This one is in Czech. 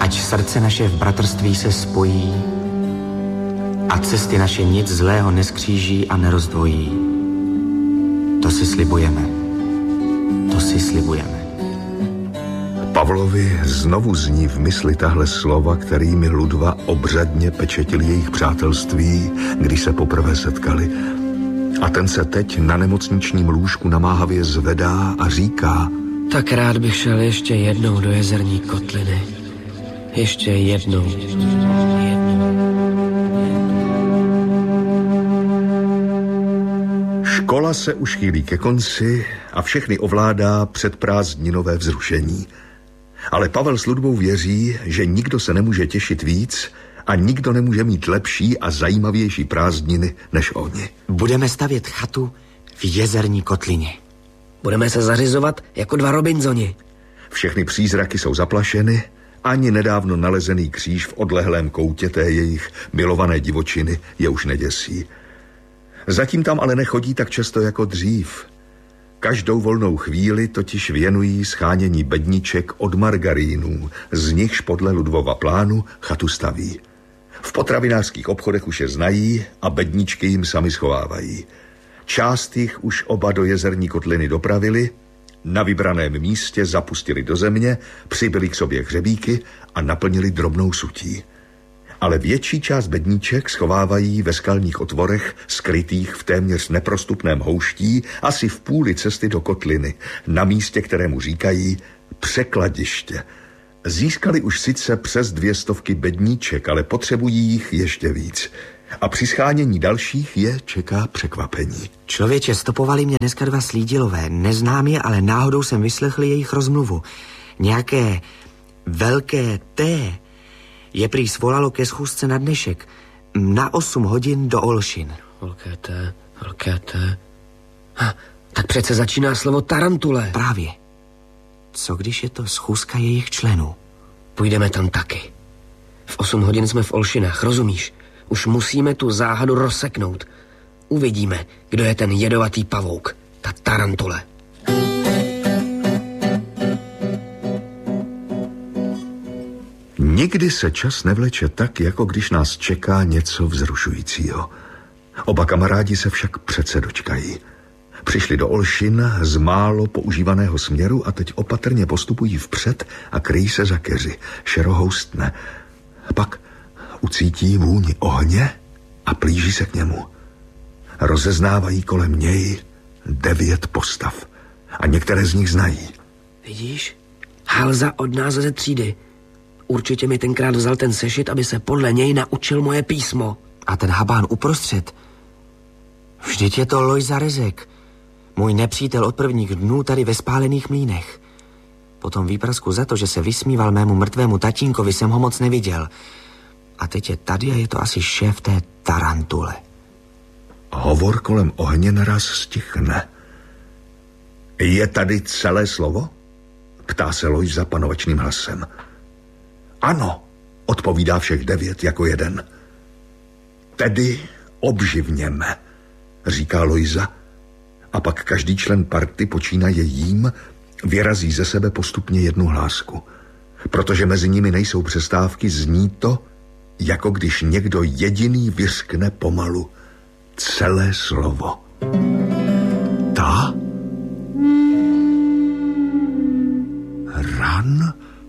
ať srdce naše v bratrství se spojí a cesty naše nic zlého neskříží a nerozdvojí. To si slibujeme. To si slibujeme. Pavlovi znovu zní v mysli tahle slova, kterými Ludva obřadně pečetil jejich přátelství, když se poprvé setkali. A ten se teď na nemocničním lůžku namáhavě zvedá a říká: Tak rád bych šel ještě jednou do Jezerní kotliny. Ještě jednou. Škola se už chýlí ke konci a všechny ovládá předprázdninové vzrušení. Ale Pavel s Ludvou věří, že nikdo se nemůže těšit víc a nikdo nemůže mít lepší a zajímavější prázdniny než oni. Budeme stavět chatu v Jezerní kotlině. Budeme se zařizovat jako dva Robinsoni. Všechny přízraky jsou zaplašeny, ani nedávno nalezený kříž v odlehlém koutě té jejich milované divočiny je už neděsí. Zatím tam ale nechodí tak často jako dřív. Každou volnou chvíli totiž věnují schánění bedniček od margarínů, z nichž podle Ludvova plánu chatu staví. V potravinářských obchodech už je znají a bedničky jim sami schovávají. Část jich už oba do Jezerní kotliny dopravili, na vybraném místě zapustili do země, přibyli k sobě hřebíky a naplnili drobnou sutí. Ale větší část bedníček schovávají ve skalních otvorech, skrytých v téměř neprostupném houští, asi v půli cesty do kotliny, na místě, kterému říkají Překladiště. Získali už sice přes 200 bedníček, ale potřebují jich ještě víc. A při schánění dalších je čeká překvapení. Člověče, stopovali mě dneska dva slídilové. Neznám je, ale náhodou jsem vyslechl jejich rozmluvu. Nějaké velké T je prý svolalo ke schůzce na dnešek. Na 8 hodin do Olšin. Velké T. Tak přece začíná slovo tarantule. Právě. Co když je to schůzka jejich členů? Půjdeme tam taky. V 8 hodin jsme v Olšinách, rozumíš? Už musíme tu záhadu rozseknout. Uvidíme, kdo je ten jedovatý pavouk, ta tarantule. Nikdy se čas nevleče tak, jako když nás čeká něco vzrušujícího. Oba kamarádi se však přece dočkají. Přišli do Olšin z málo používaného směru a teď opatrně postupují vpřed a kryjí se za keři. Šerohoustne. Pak ucítí vůni ohně a plíží se k němu. Rozeznávají kolem něj 9 postav a některé z nich znají. Vidíš? Halza od nás ze třídy. Určitě mi tenkrát vzal ten sešit, aby se podle něj naučil moje písmo. A ten habán uprostřed. Vždyť je to Lojza Rezek. Můj nepřítel od prvních dnů tady ve Spálených mlýnech. Po tom výprasku za to, že se vysmíval mému mrtvému tatínkovi, jsem ho moc neviděl. A teď je tady a je to asi šéf té tarantule. Hovor kolem ohně naraz stichne. Je tady celé slovo? Ptá se Lojza panovačným hlasem. Ano, odpovídá všech 9 jako jeden. Tedy obživněme, říká Lojza. A pak každý člen party počínaje jím, vyrazí ze sebe postupně jednu hlásku. Protože mezi nimi nejsou přestávky, zní to, jako když někdo jediný vyřkne pomalu celé slovo. Ta? Ran?